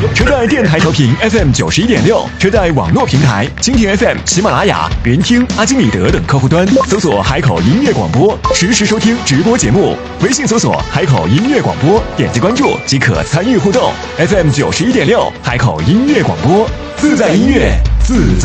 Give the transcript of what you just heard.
车载电台调频 FM91.6，车载网络平台蜻蜓 FM、喜马拉雅、云听、阿基米德等客户端搜索海口音乐广播，实时收听直播节目。微信搜索海口音乐广播，点击关注即可参与互动。FM91.6，海口音乐广播，自在音乐，自在。